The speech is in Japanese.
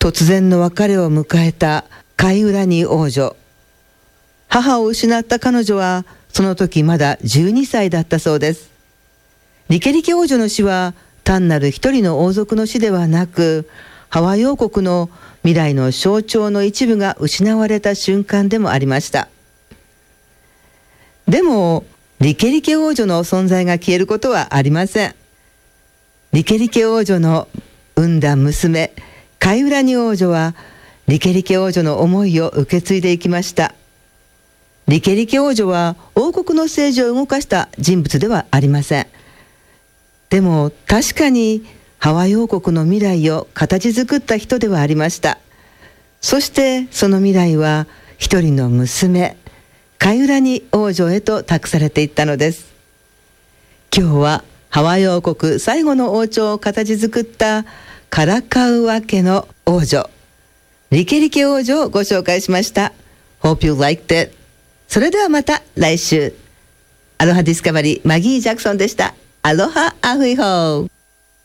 突然の別れを迎えたカイウラニ王女。母を失った彼女はその時まだ12歳だったそうです。リケリケ王女の死は単なる一人の王族の死ではなく、ハワイ王国の未来の象徴の一部が失われた瞬間でもありました。でもリケリケ王女の存在が消えることはありません。リケリケ王女の産んだ娘カイウラニ王女はリケリケ王女の思いを受け継いでいきました。リケリケ王女は王国の政治を動かした人物ではありません。でも確かにハワイ王国の未来を形作った人ではありました。そしてその未来は一人の娘カイウラニ王女へと託されていったのです。今日はハワイ王国最後の王朝を形作ったカラカウア家の王女リケリケ王女をご紹介しました。 Hope you liked it。 それではまた来週。アロハディスカバリーマギー・ジャクソンでした。アロハアフイホー。